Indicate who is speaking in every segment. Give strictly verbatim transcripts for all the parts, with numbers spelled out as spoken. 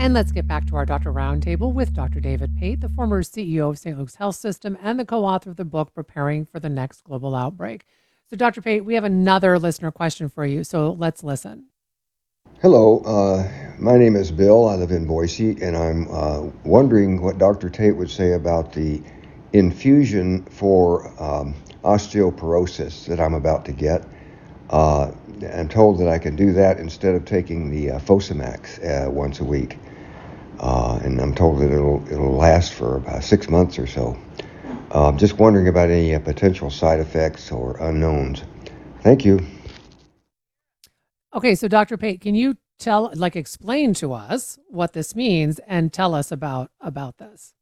Speaker 1: And let's get back to our Doctor Roundtable with Doctor David Pate, the former C E O of Saint Luke's Health System and the co-author of the book Preparing for the Next Global Outbreak. So, Doctor Pate, we have another listener question for you. So let's listen.
Speaker 2: Hello, uh, my name is Bill. I live in Boise, and I'm uh, wondering what Doctor Tate would say about the infusion for um, osteoporosis that I'm about to get. Uh, I'm told that I can do that instead of taking the uh, Fosamax uh, once a week, uh, and I'm told that it'll it'll last for about six months or so. Uh, I'm just wondering about any uh, potential side effects or unknowns. Thank you.
Speaker 1: Okay, so Doctor Pate, can you tell, like, explain to us what this means and tell us about about this?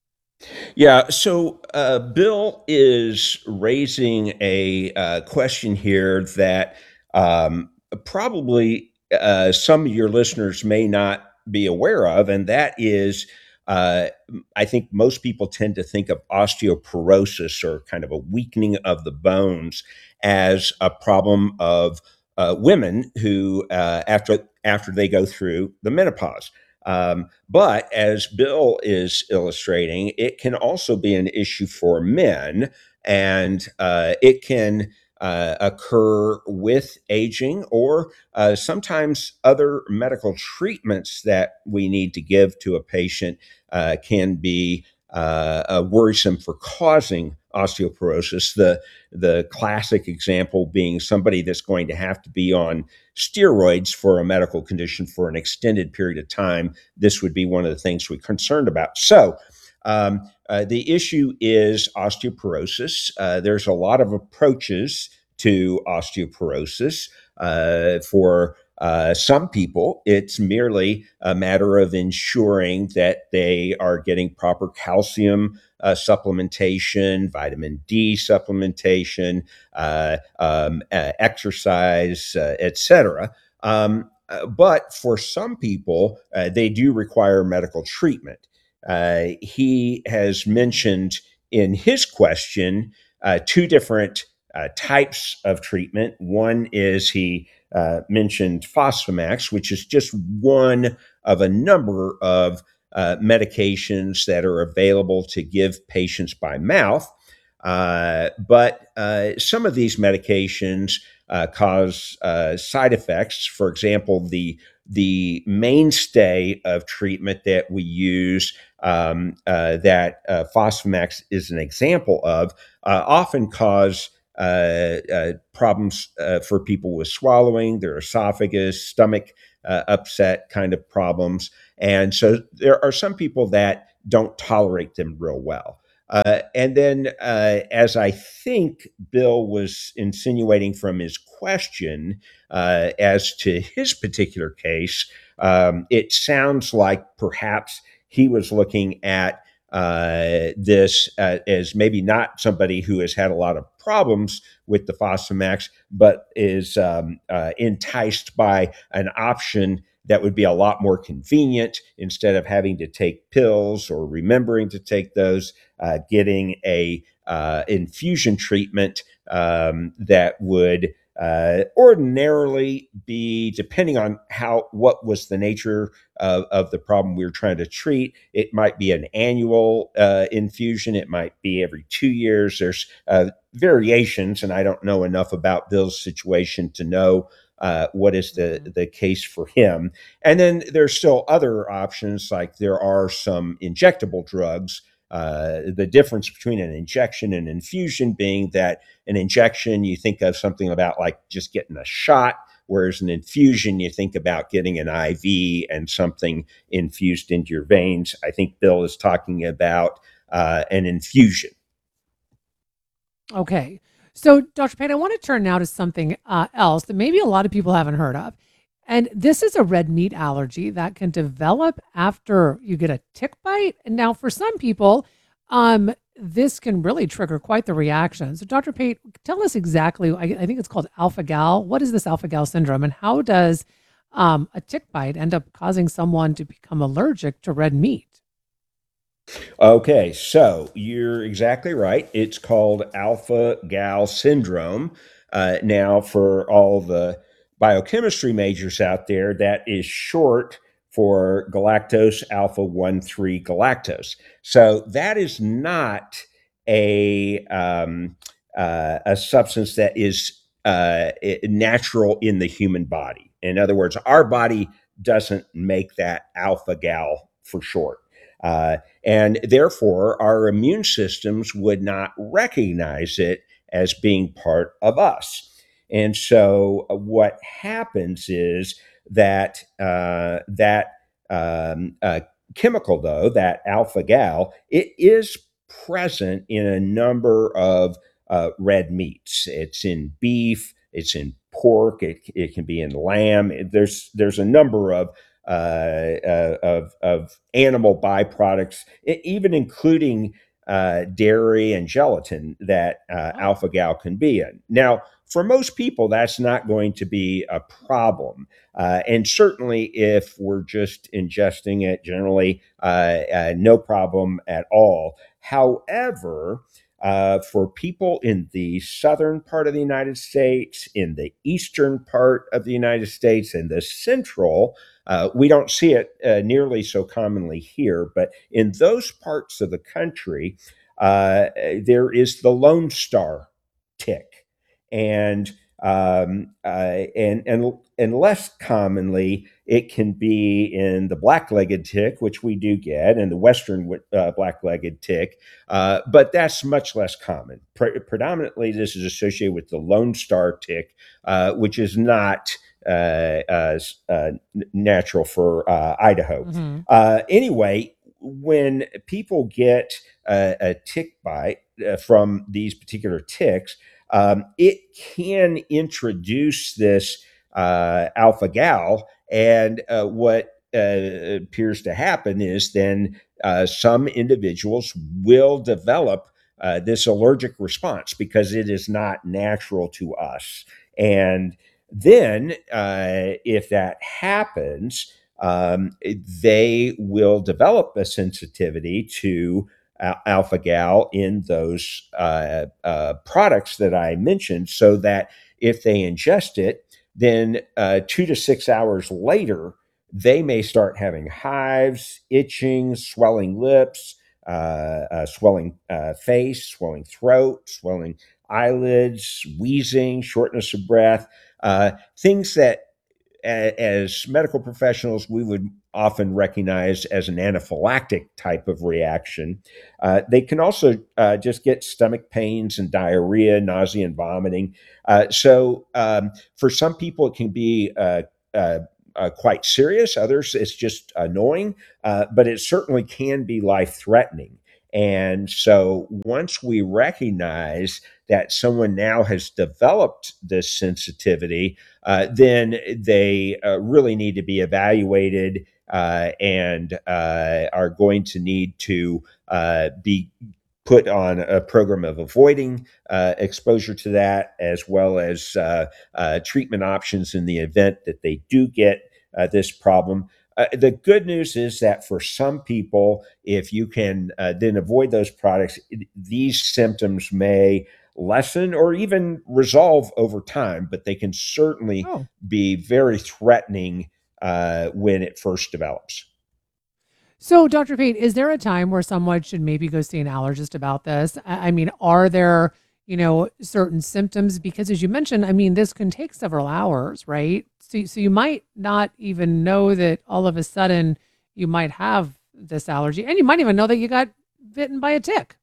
Speaker 3: Yeah, so uh, Bill is raising a uh, question here that um, probably uh, some of your listeners may not be aware of, and that is uh, I think most people tend to think of osteoporosis or kind of a weakening of the bones as a problem of uh, women who, uh, after after they go through the menopause. Um, but as Bill is illustrating, it can also be an issue for men, and uh, it can uh, occur with aging or uh, sometimes other medical treatments that we need to give to a patient uh, can be uh, uh, worrisome for causing osteoporosis. The the classic example being somebody that's going to have to be on steroids for a medical condition for an extended period of time. This would be one of the things we're concerned about. So, um, uh, the issue is osteoporosis. Uh, there's a lot of approaches to osteoporosis. Uh, for uh, some people, it's merely a matter of ensuring that they are getting proper calcium uh, supplementation, vitamin D supplementation, uh, um, uh, exercise, uh, et cetera. Um, uh, but for some people, uh, they do require medical treatment. Uh, he has mentioned in his question uh, two different uh, types of treatment. One is he uh, mentioned Fosamax, which is just one of a number of uh, medications that are available to give patients by mouth. Uh, but uh, some of these medications uh, cause uh, side effects. For example, the the mainstay of treatment that we use, um, uh, that uh, Fosamax is an example of, uh, often cause uh, uh, problems uh, for people with swallowing, their esophagus, stomach uh, upset kind of problems. And so there are some people that don't tolerate them real well. Uh, and then, uh, as I think Bill was insinuating from his question, uh, as to his particular case, um, it sounds like perhaps he was looking at uh, this uh, as maybe not somebody who has had a lot of problems with the Fosamax, but is um, uh, enticed by an option that would be a lot more convenient instead of having to take pills or remembering to take those, uh, getting a uh, infusion treatment um, that would uh, ordinarily be, depending on how what was the nature of, of the problem we were trying to treat, it might be an annual uh, infusion, it might be every two years. There's uh, variations, and I don't know enough about Bill's situation to know uh, what is the
Speaker 1: Mhm.
Speaker 3: the case for him. And then there's still other options, like there are some injectable drugs. Uh, the difference between an injection and infusion being that an injection, you think of something about like just getting a shot, whereas an infusion, you think about getting an I V and something infused into your veins. I think Bill is talking about uh, an infusion.
Speaker 1: Okay. So, Doctor Payne, I want to turn now to something uh, else that maybe a lot of people haven't heard of. And this is a red meat allergy that can develop after you get a tick bite. And now, for some people, um, this can really trigger quite the reaction. So, Doctor Pate, tell us exactly, I, I think it's called alpha gal. What is this alpha gal syndrome? And how does um, a tick bite end up causing someone to become allergic to red meat?
Speaker 3: Okay, so you're exactly right. It's called alpha gal syndrome. Uh, now, for all the biochemistry majors out there, that is short for galactose alpha one three galactose. So that is not a um, uh, a substance that is uh, natural in the human body. In other words, our body doesn't make that alpha gal for short. Uh, and therefore, our immune systems would not recognize it as being part of us. And so, uh, what happens is that uh, that um, uh, chemical, though, that alpha gal, it is present in a number of uh, red meats. It's in beef, it's in pork, it, it can be in lamb. There's there's a number of uh, uh, of, of animal byproducts, even including uh, dairy and gelatin that uh,
Speaker 1: Oh.
Speaker 3: alpha gal can be in. Now, for most people, that's not going to be a problem. Uh, and certainly, if we're just ingesting it, generally, uh, uh, no problem at all. However, uh, for people in the southern part of the United States, in the eastern part of the United States, and the central, uh, we don't see it uh, nearly so commonly here, but in those parts of the country, uh, there is the Lone Star tick. And um, uh, and and and less commonly, it can be in the black-legged tick, which we do get, and the western uh, black-legged tick, uh, but that's much less common. Pre- predominantly, this is associated with the Lone Star tick, uh, which is not uh, uh, uh, natural for uh, Idaho.
Speaker 1: Mm-hmm.
Speaker 3: Uh, anyway, when people get a, a tick bite uh, from these particular ticks, um, it can introduce this uh, alpha gal, and uh, what uh, appears to happen is then uh, some individuals will develop uh, this allergic response because it is not natural to us. And then, uh, if that happens, um, they will develop a sensitivity to alpha gal in those uh, uh, products that I mentioned, so that if they ingest it, then uh, two to six hours later, they may start having hives, itching, swelling lips, uh, uh, swelling uh, face, swelling throat, swelling eyelids, wheezing, shortness of breath, uh, things that as medical professionals, we would often recognize as an anaphylactic type of reaction. Uh, they can also uh, just get stomach pains and diarrhea, nausea, and vomiting. Uh, so, um, for some people, it can be uh, uh, uh, quite serious. Others, it's just annoying, uh, but it certainly can be life-threatening. And so, once we recognize that someone now has developed this sensitivity, uh, then they uh, really need to be evaluated uh, and uh, are going to need to uh, be put on a program of avoiding uh, exposure to that, as well as uh, uh, treatment options in the event that they do get uh, this problem. Uh, the good news is that for some people, if you can uh, then avoid those products, these symptoms may lessen or even resolve over time, but they can certainly
Speaker 1: Oh.
Speaker 3: be very threatening uh, when it first develops.
Speaker 1: So, Doctor Pate, is there a time where someone should maybe go see an allergist about this? I I mean, are there, you know, certain symptoms? Because as you mentioned, I mean, this can take several hours, right? So, so you might not even know that all of a sudden you might have this allergy, and you might even know that you got bitten by a tick.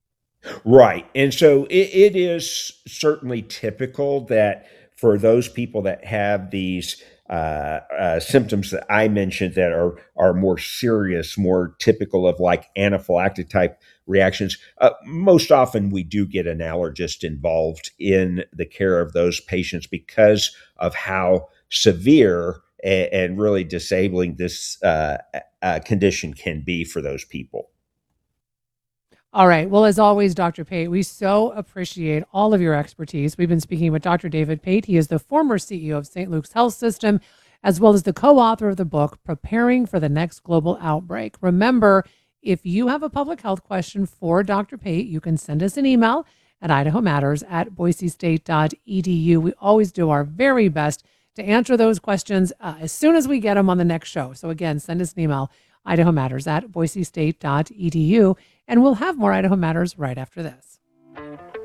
Speaker 3: Right. And so it, it is certainly typical that for those people that have these uh, uh, symptoms that I mentioned that are are more serious, more typical of like anaphylactic type reactions, uh, most often we do get an allergist involved in the care of those patients because of how severe and, and really disabling this uh, uh, condition can be for those people.
Speaker 1: All right. Well, as always, Doctor Pate, we so appreciate all of your expertise. We've been speaking with Doctor David Pate. He is the former C E O of Saint Luke's Health System, as well as the co-author of the book, Preparing for the Next Global Outbreak. Remember, if you have a public health question for Doctor Pate, you can send us an email at idaho matters at boise state dot e d u. We always do our very best to answer those questions uh, as soon as we get them on the next show. So again, send us an email, Idaho Matters at boise state dot e d u, and we'll have more Idaho Matters right after this.